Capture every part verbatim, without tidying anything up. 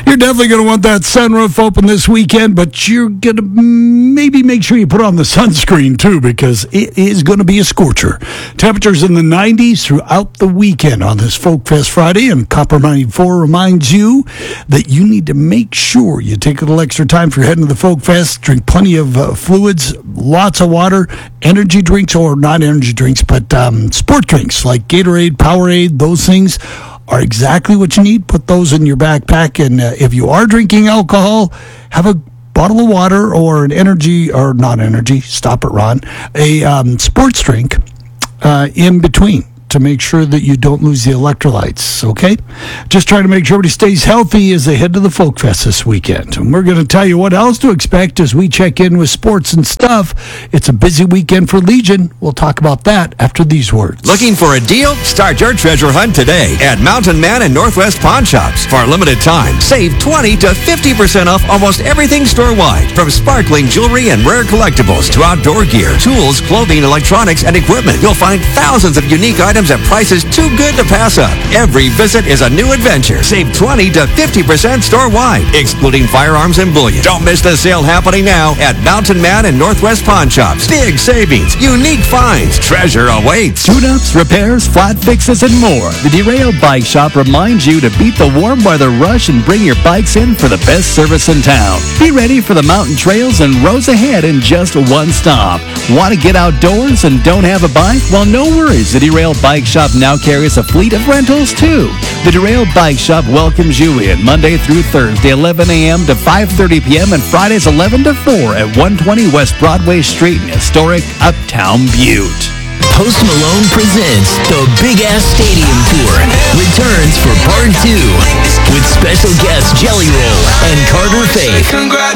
You're definitely going to want that sunroof open this weekend, but you're going to maybe make sure you put on the sunscreen too, because it is going to be a scorcher. Temperatures in the nineties throughout the weekend on this Folk Fest Friday, and Copper ninety-four reminds you that you need to make sure you take a little extra time for your heading to the Folk Fest. Drink plenty of uh, fluids, lots of water, energy drinks, or not energy drinks, but um, sport drinks like Gatorade, Powerade, those things are exactly what you need. Put those in your backpack, and uh, if you are drinking alcohol, have a bottle of water or an energy, or not energy, stop it, Ron, a um, sports drink uh, in between to make sure that you don't lose the electrolytes, okay? Just trying to make sure everybody stays healthy as they head to the Folk Fest this weekend. And we're going to tell you what else to expect as we check in with sports and stuff. It's a busy weekend for Legion. We'll talk about that after these words. Looking for a deal? Start your treasure hunt today at Mountain Man and Northwest Pawn Shops. For a limited time, save twenty to fifty percent off almost everything store-wide. From sparkling jewelry and rare collectibles to outdoor gear, tools, clothing, electronics, and equipment. You'll find thousands of unique items at prices too good to pass up. Every visit is a new adventure. Save twenty to fifty percent store-wide, excluding firearms and bullion. Don't miss the sale happening now at Mountain Man and Northwest Pawn Shops. Big savings, unique finds, treasure awaits. Tune-ups, repairs, flat fixes, and more. The Derailed Bike Shop reminds you to beat the warm weather rush and bring your bikes in for the best service in town. Be ready for the mountain trails and roads ahead in just one stop. Want to get outdoors and don't have a bike? Well, no worries. The Derailed Bike Shop now carries a fleet of rentals, too. The Derailed Bike Shop welcomes you in Monday through Thursday, eleven a.m. to five thirty p.m. and Fridays, eleven to four at one twenty West Broadway Street in historic Uptown Butte. Post Malone presents the Big Ass Stadium Tour returns for part two with special guests Jelly Roll and Carter Faith.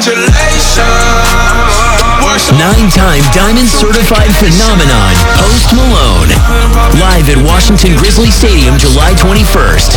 Congratulations. Nine-time Diamond Certified Phenomenon, Post Malone. Live at Washington Grizzly Stadium, July twenty-first.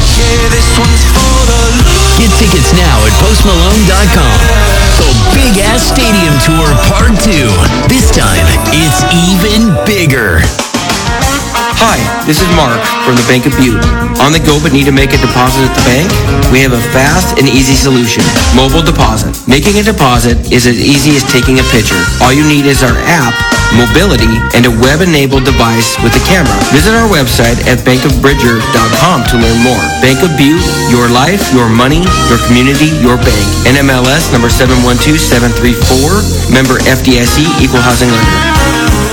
Get tickets now at post malone dot com. The Big Ass Stadium Tour Part two. This time, it's even bigger. Hi, this is Mark from the Bank of Butte. On the go but need to make a deposit at the bank? We have a fast and easy solution, mobile deposit. Making a deposit is as easy as taking a picture. All you need is our app, mobility, and a web-enabled device with a camera. Visit our website at bank of bridger dot com to learn more. Bank of Butte, your life, your money, your community, your bank. N M L S number seven one two seven three four, member F D I C, equal housing lender.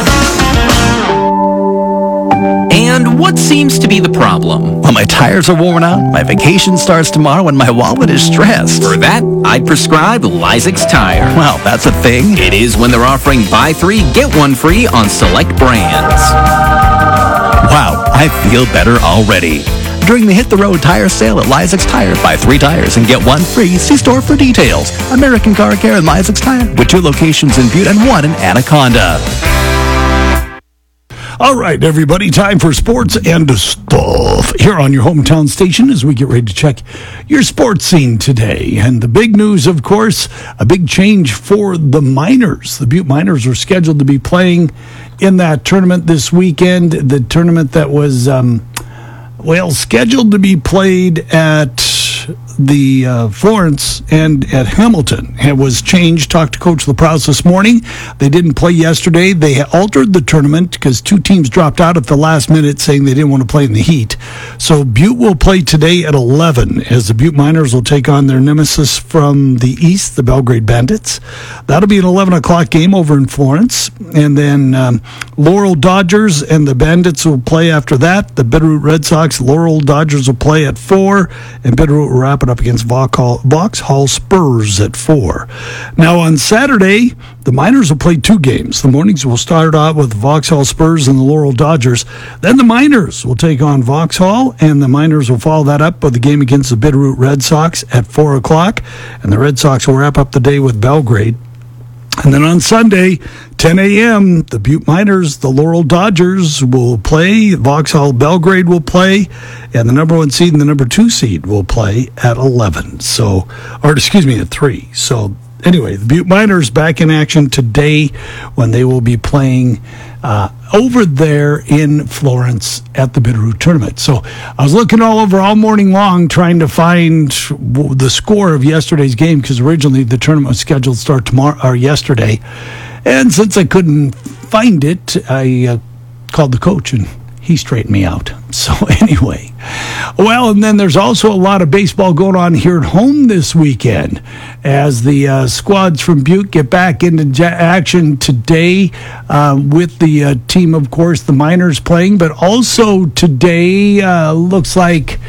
And what seems to be the problem? Well, my tires are worn out, my vacation starts tomorrow, and my wallet is stressed. For that, I'd prescribe Lysick's Tire. Well, that's a thing. It is when they're offering buy three, get one free on select brands. Wow, I feel better already. During the Hit the Road tire sale at Lysick's Tire, buy three tires and get one free. See store for details. American Car Care and Lysick's Tire, with two locations in Butte and one in Anaconda. All right, everybody, time for sports and stuff here on your hometown station as we get ready to check your sports scene today. And the big news, of course, a big change for the Miners. The Butte Miners are scheduled to be playing in that tournament this weekend, the tournament that was, um, well, scheduled to be played at the uh, Florence and at Hamilton. It was changed. Talked to Coach LaProuse this morning. They didn't play yesterday. They altered the tournament because two teams dropped out at the last minute saying they didn't want to play in the heat. So Butte will play today at eleven as the Butte Miners will take on their nemesis from the east, the Belgrade Bandits. That'll be an eleven o'clock game over in Florence. And then um, Laurel Dodgers and the Bandits will play after that. The Bitterroot Red Sox, Laurel Dodgers will play at four, and Bitterroot will wrap it up against Vauxhall Spurs at four. Now on Saturday, the Miners will play two games. The mornings will start out with Vauxhall Spurs and the Laurel Dodgers. Then the Miners will take on Vauxhall, and the Miners will follow that up with a game against the Bitterroot Red Sox at four o'clock. And the Red Sox will wrap up the day with Belgrade. And then on Sunday, ten a.m., the Butte Miners, the Laurel Dodgers will play, Vauxhall Belgrade will play, and the number one seed and the number two seed will play at eleven. So, or excuse me, at three. So anyway, the Butte Miners back in action today when they will be playing uh, over there in Florence at the Bitterroot Tournament. So I was looking all over all morning long trying to find the score of yesterday's game, because originally the tournament was scheduled to start tomorrow or yesterday. And since I couldn't find it, I uh, called the coach and he straightened me out. So anyway, well, and then there's also a lot of baseball going on here at home this weekend as the uh, squads from Butte get back into ja- action today uh, with the uh, team, of course, the Miners playing, but also today uh, looks like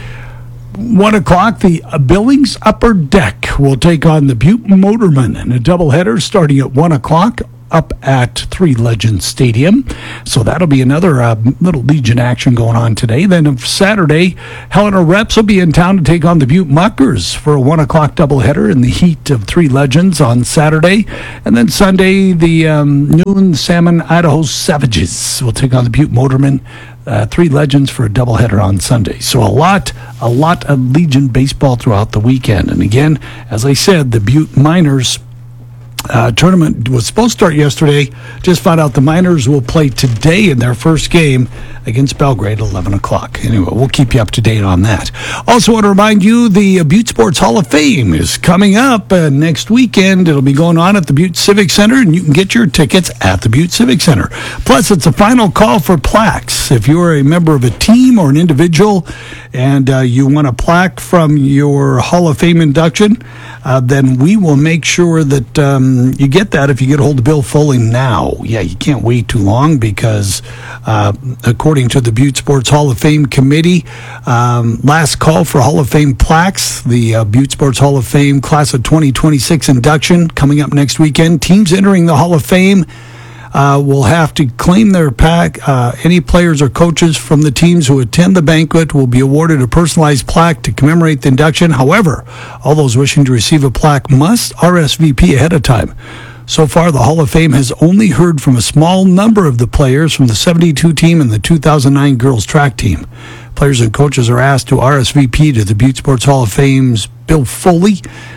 one o'clock, the uh, Billings Upper Deck will take on the Butte Motormen in a doubleheader starting at one o'clock. Up at Three Legends Stadium. So that'll be another uh, little Legion action going on today. Then Saturday, Helena Reps will be in town to take on the Butte Muckers for a one o'clock doubleheader in the heat of Three Legends on Saturday. And then Sunday, the um, noon Salmon Idaho Savages will take on the Butte Motormen. Uh, Three Legends for a doubleheader on Sunday. So a lot, a lot of Legion baseball throughout the weekend. And again, as I said, the Butte Miners Uh, tournament was supposed to start yesterday. Just found out the Miners will play today in their first game against Belgrade at eleven o'clock. Anyway, we'll keep you up to date on that. Also want to remind you the Butte Sports Hall of Fame is coming up uh, next weekend. It'll be going on at the Butte Civic Center, and you can get your tickets at the Butte Civic Center. Plus, it's a final call for plaques. If you're a member of a team or an individual and uh, you want a plaque from your Hall of Fame induction, uh, then we will make sure that um, you get that if you get a hold of Bill Foley now. Yeah, you can't wait too long because uh, according to the Butte Sports Hall of Fame Committee, um, last call for Hall of Fame plaques, the uh, Butte Sports Hall of Fame Class of twenty twenty-six induction coming up next weekend. Teams entering the Hall of Fame Uh, will have to claim their pack. Uh, any players or coaches from the teams who attend the banquet will be awarded a personalized plaque to commemorate the induction. However, all those wishing to receive a plaque must R S V P ahead of time. So far, the Hall of Fame has only heard from a small number of the players from the seventy-two team and the two thousand nine girls track team. Players and coaches are asked to R S V P to the Butte Sports Hall of Fame's Bill Foley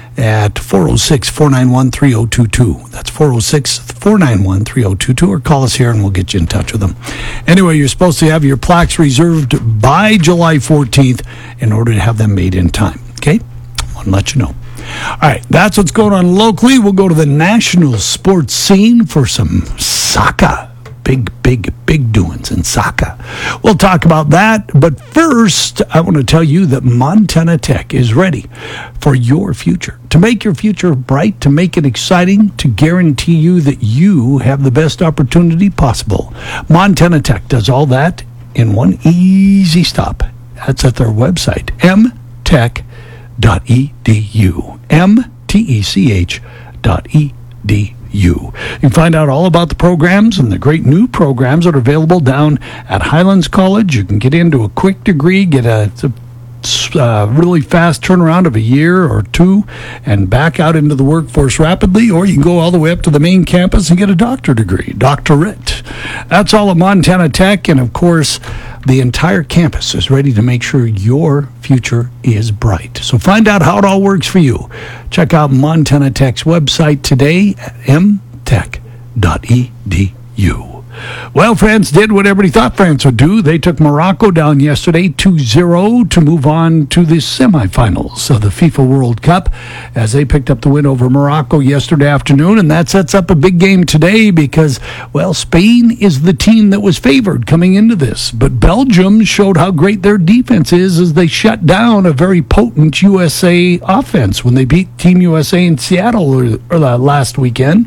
at four oh six, four nine one, three oh two two. That's four oh six, four nine one, three oh two two, or call us here and we'll get you in touch with them. Anyway, you're supposed to have your plaques reserved by July fourteenth in order to have them made in time. Okay? I want to let you know. All right, that's what's going on locally. We'll go to the national sports scene for some soccer. Big, big, big doings in soccer. We'll talk about that. But first, I want to tell you that Montana Tech is ready for your future. To make your future bright, to make it exciting, to guarantee you that you have the best opportunity possible. Montana Tech does all that in one easy stop. That's at their website, m tech dot e d u. M T E C H dot E D U. You. You can find out all about the programs and the great new programs that are available down at Highlands College. You can get into a quick degree, get a, a uh, really fast turnaround of a year or two, and back out into the workforce rapidly, or you can go all the way up to the main campus and get a doctor degree, doctorate. That's all at Montana Tech, and of course, the entire campus is ready to make sure your future is bright. So find out how it all works for you. Check out Montana Tech's website today at m tech dot e d u. Well, France did what everybody thought France would do. They took Morocco down yesterday two zero to move on to the semifinals of the FIFA World Cup as they picked up the win over Morocco yesterday afternoon, and that sets up a big game today because, well, Spain is the team that was favored coming into this, but Belgium showed how great their defense is as they shut down a very potent U S A offense when they beat Team U S A in Seattle or, or last weekend.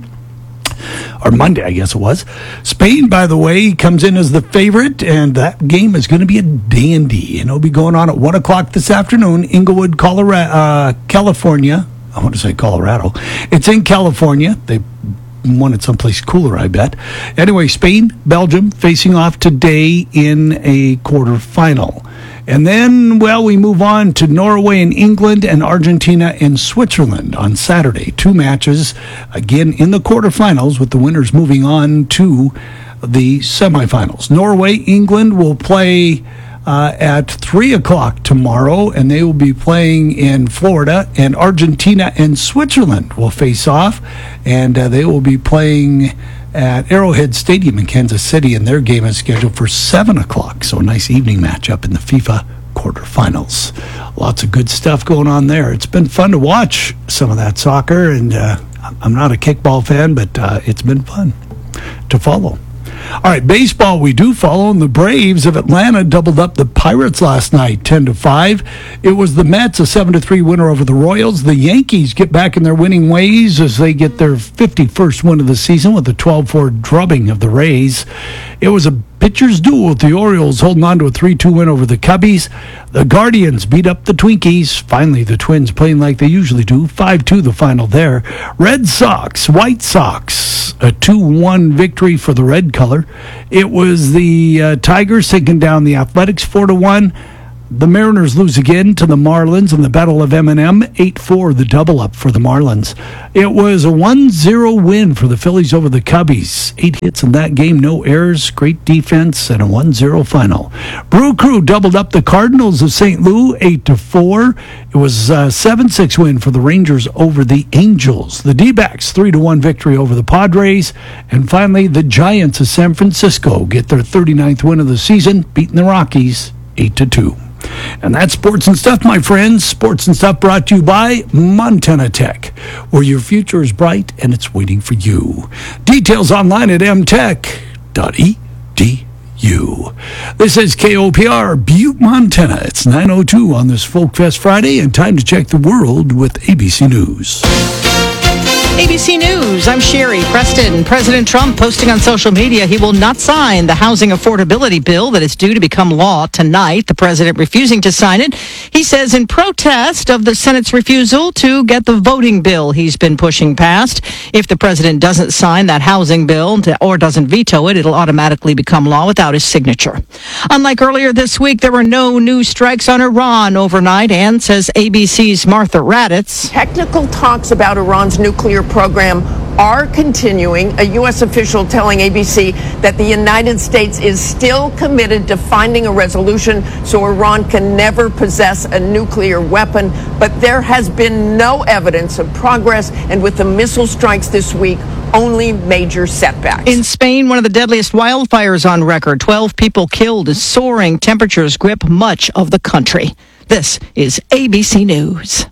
Or Monday, I guess it was. Spain, by the way, comes in as the favorite, and that game is going to be a dandy. And it'll be going on at one o'clock this afternoon, Inglewood, Colorado, uh, California. I want to say Colorado. It's in California. They won it someplace cooler, I bet. Anyway, Spain, Belgium facing off today in a quarterfinal. And then, well, we move on to Norway and England and Argentina and Switzerland on Saturday. Two matches, again, in the quarterfinals, with the winners moving on to the semifinals. Norway, England will play uh, at three o'clock tomorrow, and they will be playing in Florida. And Argentina and Switzerland will face off, and uh, they will be playing at Arrowhead Stadium in Kansas City, and their game is scheduled for seven o'clock. So a nice evening matchup in the FIFA quarterfinals. Lots of good stuff going on there. It's been fun to watch some of that soccer, and uh, I'm not a kickball fan, but uh, it's been fun to follow. All right, baseball we do follow, and the Braves of Atlanta doubled up the Pirates last night, ten to five. It was the Mets, a seven to three winner over the Royals. The Yankees get back in their winning ways as they get their fifty-first win of the season with a twelve four drubbing of the Rays. It was a pitcher's duel with the Orioles holding on to a three two win over the Cubbies. The Guardians beat up the Twinkies. Finally, the Twins playing like they usually do. five two the final there. Red Sox, White Sox, a two one victory for the red color. It was the uh, Tigers taking down the Athletics four to one. The Mariners lose again to the Marlins in the Battle of M and M, eight four, the double-up for the Marlins. It was a one zero win for the Phillies over the Cubbies. Eight hits in that game, no errors, great defense, and a one zero final. Brew Crew doubled up the Cardinals of Saint Louis, eight to four. It was a seven six win for the Rangers over the Angels. The D-backs, three to one victory over the Padres. And finally, the Giants of San Francisco get their thirty-ninth win of the season, beating the Rockies, eight to two. And that's Sports and Stuff, my friends. Sports and Stuff brought to you by Montana Tech, where your future is bright and it's waiting for you. Details online at m tech dot e d u. This is K O P R, Butte, Montana. It's nine oh two on this Folk Fest Friday, and time to check the world with A B C News. A B C News, I'm Sherry Preston. President Trump posting on social media he will not sign the housing affordability bill that is due to become law tonight. The president refusing to sign it, he says, in protest of the Senate's refusal to get the voting bill he's been pushing past. If the president doesn't sign that housing bill or doesn't veto it, it'll automatically become law without his signature. Unlike earlier this week, there were no new strikes on Iran overnight, and says A B C's Martha Raddatz. Technical talks about Iran's nuclear program are continuing. A U S official telling A B C that the United States is still committed to finding a resolution so Iran can never possess a nuclear weapon. But there has been no evidence of progress, and with the missile strikes this week, only major setbacks. In Spain, one of the deadliest wildfires on record. twelve people killed as soaring temperatures grip much of the country. This is A B C News.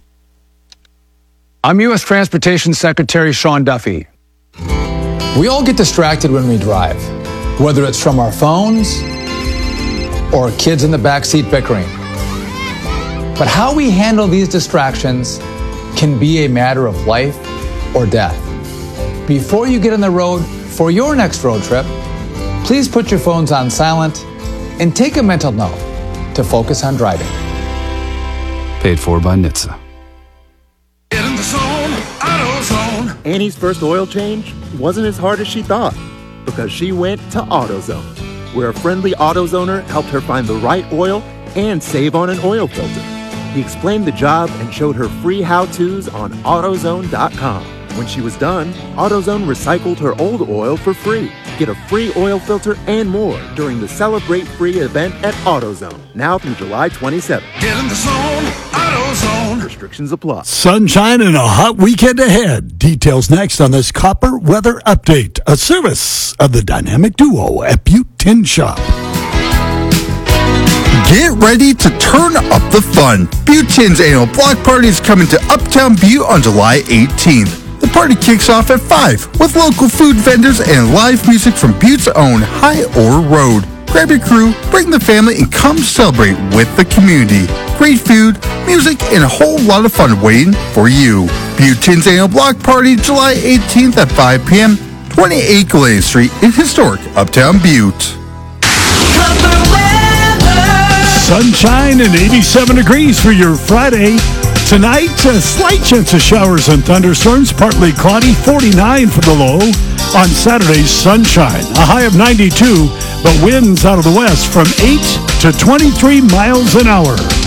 I'm U S Transportation Secretary Sean Duffy. We all get distracted when we drive, whether it's from our phones or kids in the backseat bickering. But how we handle these distractions can be a matter of life or death. Before you get on the road for your next road trip, please put your phones on silent and take a mental note to focus on driving. Paid for by N H T S A. Annie's first oil change wasn't as hard as she thought because she went to AutoZone, where a friendly AutoZoner helped her find the right oil and save on an oil filter. He explained the job and showed her free how-tos on AutoZone dot com. When she was done, AutoZone recycled her old oil for free. Get a free oil filter and more during the Celebrate Free event at AutoZone, now through July twenty-seventh. Get in the zone, AutoZone. Restrictions apply. Sunshine and a hot weekend ahead. Details next on this Copper Weather Update, a service of the dynamic duo at Butte Tin Shop. Get ready to turn up the fun. Butte Tin's annual block party is coming to Uptown Butte on July eighteenth. The party kicks off at five with local food vendors and live music from Butte's own High Ore Road. Grab your crew, bring the family, and come celebrate with the community. Great food, music, and a whole lot of fun waiting for you. Butte Tin's annual block party, July eighteenth at five p.m., twenty-eight Galena Street in historic Uptown Butte. Sunshine and eighty-seven degrees for your Friday. Tonight, a slight chance of showers and thunderstorms, partly cloudy, forty-nine for the low. On Saturday, sunshine, a high of ninety-two, but winds out of the west from eight to twenty-three miles an hour.